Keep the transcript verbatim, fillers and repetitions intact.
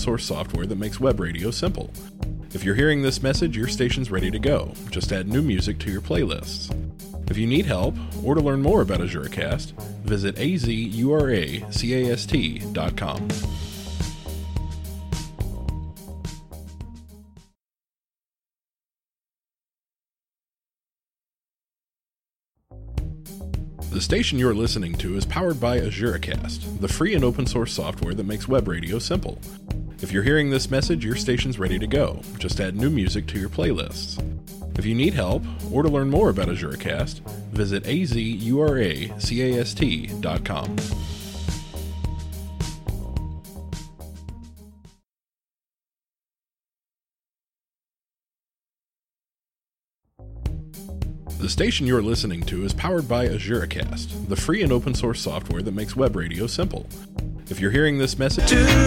source software that makes web radio simple. If you're hearing this message, your station's ready to go. Just add new music to your playlists. If you need help, or to learn more about AzureCast, visit azuracast dot com. The station you're listening to is powered by AzureCast, the free and open source software that makes web radio simple. If you're hearing this message, your station's ready to go. Just add new music to your playlists. If you need help, or to learn more about AzureCast, visit azuracast dot com. The station you're listening to is powered by AzureCast, the free and open source software that makes web radio simple. If you're hearing this message...